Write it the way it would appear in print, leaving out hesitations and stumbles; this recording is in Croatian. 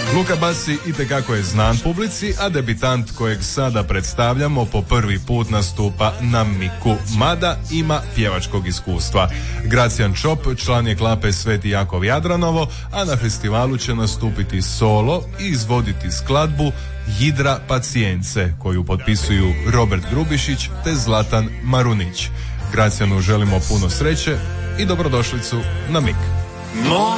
Luka Bassi itekako je znan publici, a debitant kojeg sada predstavljamo po prvi put nastupa na Miku, mada ima pjevačkog iskustva. Gracijan Čop član je klape Sveti Jakov Jadranovo, a na festivalu će nastupiti solo i izvoditi skladbu Jidra pacijence, koju potpisuju Robert Grubišić te Zlatan Marunić. Gracijanu želimo puno sreće i dobrodošlicu na Mik.